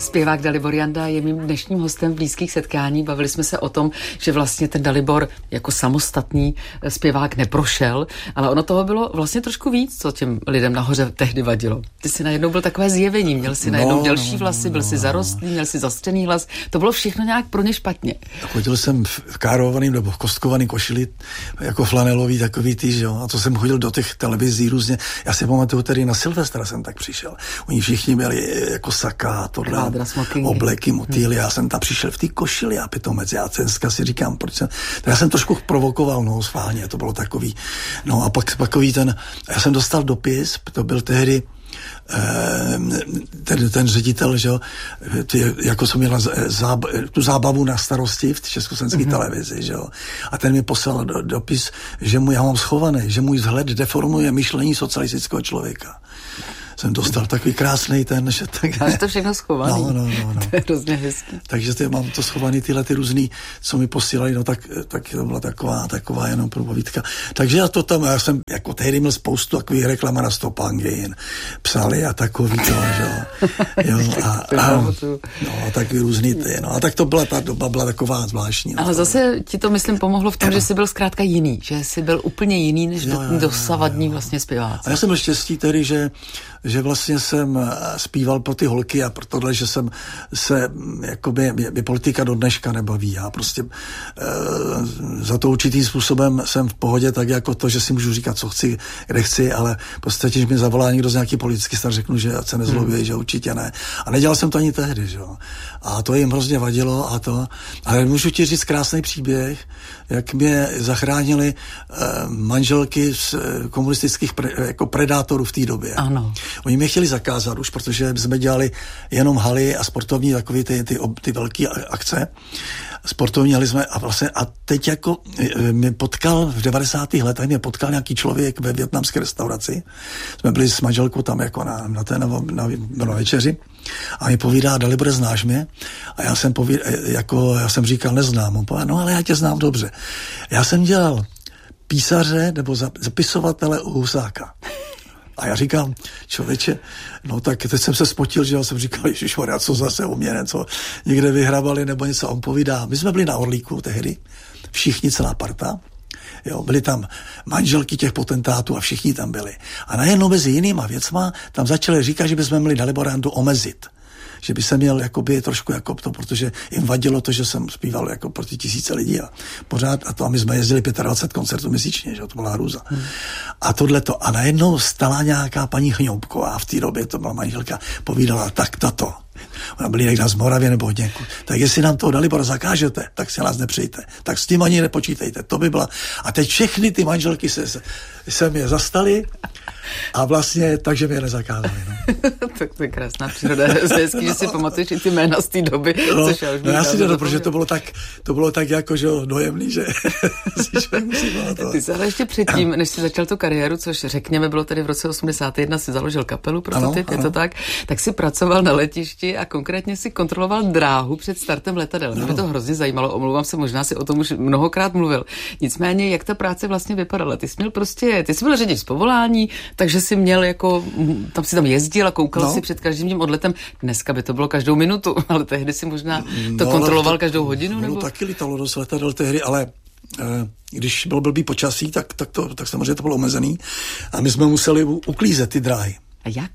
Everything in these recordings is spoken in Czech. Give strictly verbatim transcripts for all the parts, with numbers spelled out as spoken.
Zpěvák Dalibor Janda je mým dnešním hostem v Blízkých setkání. Bavili jsme se o tom, že vlastně ten Dalibor jako samostatný zpěvák neprošel, ale ono toho bylo vlastně trošku víc, co těm lidem nahoře tehdy vadilo. Ty jsi najednou byl takové zjevení, měl si najednou no, dělší vlasy, no, byl si zarostlý, měl si zastřený hlas. To bylo všechno nějak pro ně špatně. Chodil jsem v károvaným nebo v kostkovaný košili, jako flanelový takový ty, že jo, a to jsem chodil do těch televizí různě. Já si pamatuju, tedy na Silvestra jsem tak přišel. Oni všichni měli jako saka, tohle, obleky, motýly, já jsem tam přišel v té košili a pitomec, já dneska si říkám, proč jsem, já jsem trošku provokoval, no, schválně, to bylo takový, no a pak takový ten, já jsem dostal dopis, to byl tehdy ten, ten ředitel, že jo, jako jsem měl záb, tu zábavu na starosti v československé mm-hmm. televizi, že jo, a ten mi poslal do, dopis, že mu já mám schovaný, že můj vzhled deformuje myšlení socialistického člověka. Jsem dostal takový krásný ten, že tak... Máš to všechno schovaný. No, no, no, no. To je hrozně hezký. Takže ty, mám to schovaný tyhle ty různý, co mi posílali, no tak, tak to byla taková, taková jenom průpovídka. Takže já to tam, já jsem jako tehdy měl spoustu takových reklama na Stopangin, psali a takový to, že jo. A, a, no a taky různý ty, no a tak to byla, ta doba byla taková zvláštní. Ale zase ti to, myslím, pomohlo v tom, že jsi byl zkrátka jiný, že jsi byl úplně jiný, než jo, jo, dosavadní jo, jo. vlastně zpěváci. A já jsem byl štěstí tedy, že že vlastně jsem zpíval pro ty holky a pro tohle, že jsem se, jakoby, mě politika do dneška nebaví. Já prostě e, za to určitým způsobem jsem v pohodě, tak jako to, že si můžu říkat, co chci, kde chci, ale v podstatě, když mi zavolá někdo z nějaký politický stran, řeknu, že se nezlobí, hmm. že určitě ne. A nedělal jsem to ani tehdy, že jo. A to jim hrozně vadilo a to. Ale můžu ti říct krásný příběh, jak mě zachránili e, manželky z komunistických pre, jako predátorů v té době. Ano. Oni mě chtěli zakázat už, protože jsme dělali jenom haly a sportovní takové ty, ty, ty velké akce. Sportovní haly jsme a vlastně a teď jako mě potkal v devadesátých letech mě potkal nějaký člověk ve vietnamské restauraci. Jsme byli s manželkou tam jako na, na, té, na, na, na večeři a mi povídá, Dalibore, znáš mě? A já jsem, povídal, jako, já jsem říkal, neznám. On povedal, no ale já tě znám dobře. Já jsem dělal písaře nebo zapisovatele u Husáka. A já říkám, člověče, no tak teď jsem se spotil, že já jsem říkal, ježišmarja, co zase u mě, něco někde vyhrávali nebo něco. A on povídá, my jsme byli na Orlíku tehdy, všichni, celá parta, jo, byli tam manželky těch potentátů a všichni tam byli. A najednou mezi jinýma věcma tam začali říkat, že bychom měli Dalibora Jandu omezit. Že by se měl jakoby trošku jako to, protože jim vadilo to, že jsem zpíval jako pro ty tisíce lidí a pořád, a to a my jsme jezdili dvacet pět koncertů měsíčně, že to byla hrůza. Hmm. A tohleto. A najednou stala nějaká paní Chňoubková, v té době to byla manželka, povídala, tak tato. Ona byli někde z Moravě nebo od někud. Tak jestli nám toho Dalibora zakážete, tak si nás nepřejte. Tak s tím ani nepočítejte. To by byla. A teď všechny ty manželky se, se, se mě zastaly a vlastně takže mě nezakázali. No. Tak to je krásná příroda. Hezký, že si pamatuješ i ty jména z té doby. No, což já už no já si to, protože to bylo tak, to bylo tak jako, že dojemný, že si člověk musí pamatovat. Ty jsi ale ještě předtím, než jsi začal tu kariéru, což řekněme bylo tedy v roce osmdesát jedna, si založil kapelu Prototyp, je to tak, tak si pracoval na letišti a konkrétně si kontroloval dráhu před startem letadel. Mě by to hrozně zajímalo, omlouvám se, možná si o tom už mnohokrát mluvil. Nicméně, jak ta práce vlastně vypadala? Ty jsi měl prostě, ty jsi byl řidič z povolání, takže jsi měl jako, tam si tam jezdil a koukal no. si před každým tím odletem. Dneska by to bylo každou minutu, ale tehdy si možná to no, kontroloval to, každou hodinu? Nebo? Taky lítalo dost letadel tehdy, ale eh, když byl blbý počasí, tak, tak, to, tak samozřejmě to bylo omezený a my jsme museli uklízet ty dráhy. A jak?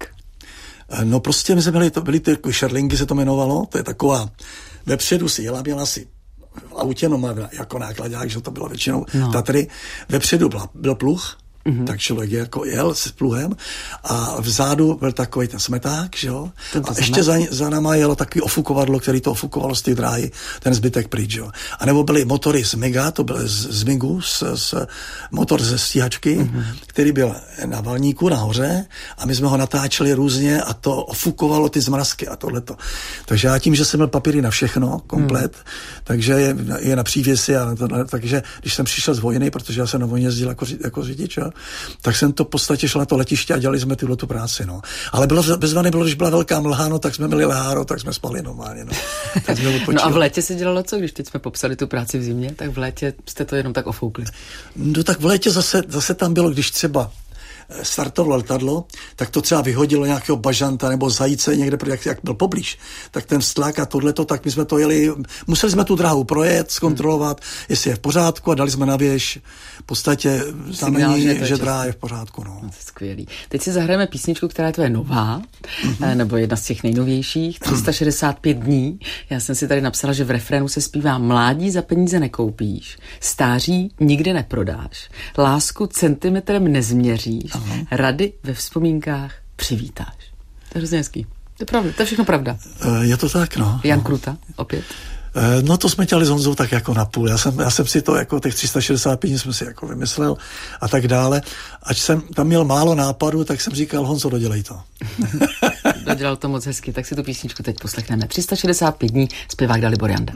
No prostě my jsme měli, to byly ty šerlingy, se to jmenovalo, to je taková, vepředu si jela, měla si v autě, no jako nákladák, že to bylo většinou no. Tatry, vepředu byl, byl pluh, mm-hmm. tak člověk jako jel s pluhem a vzadu byl takový ten smeták, že jo, a ještě za, za náma jelo takový ofukovadlo, který to ofukovalo z té dráhy, ten zbytek pryč, jo. A nebo byly motory z Miga, to byl z, z Migu, z, z, motor ze stíhačky, mm-hmm. který byl na valníku nahoře a my jsme ho natáčeli různě a to ofukovalo ty zmrazky a tohleto. Takže já tím, že jsem měl papíry na všechno, komplet, mm. takže je, je na přívěsi a to, takže když jsem přišel z vojny, protože já jsem na vojně jezdil jako, jako řidič, jo, tak jsem to v podstatě šel na to letiště a dělali jsme tyhle tu práci, no. Ale bylo, bezvaný bylo, když byla velká mlha, no, tak jsme měli leháro, tak jsme spali normálně, no. Tak jsme no a v létě se dělalo co, když teď jsme popsali tu práci v zimě, tak v létě jste to jenom tak ofoukli? No tak v létě zase, zase tam bylo, když třeba startovalo letadlo, tak to třeba vyhodilo nějakého bažanta nebo zajíce někde, jak, jak byl poblíž, tak ten vztlak a tohleto, tak my jsme to jeli, museli jsme tu dráhu projet, zkontrolovat, hmm. jestli je v pořádku a dali jsme na věž v podstatě znamení, že, že dráha je v pořádku. No. No, to je skvělý. Teď si zahrajeme písničku, která je tvoje nová, mm-hmm. nebo jedna z těch nejnovějších, tři sta šedesát pět dní. Já jsem si tady napsala, že v refrénu se zpívá: mládí za peníze nekoupíš, stáří nikde neprodáš, lásku centimetrem nezměříš, aha. rady ve vzpomínkách přivítáš. To je hrozně hezký. To je pravda, to je všechno pravda. Je to tak, no. Jan no. Kruta, opět. No to jsme dělali s Honzou tak jako na půl. Já jsem, já jsem si to jako těch tři sta šedesát pět jsem si jako vymyslel a tak dále. Ač jsem tam měl málo nápadů, tak jsem říkal: Honzo, dodělej to. Dodělal to moc hezky, tak si tu písničku teď poslechneme. tři sta šedesát pět dní, zpěvák Dalibor Janda.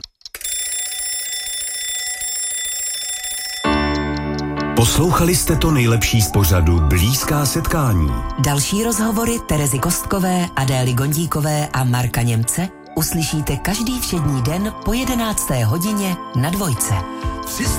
Poslouchali jste to nejlepší z pořadu Blízká setkání. Další rozhovory Terezy Kostkové, Adély Gondíkové a Marka Němce uslyšíte každý všední den po jedenácté hodině na Dvojce.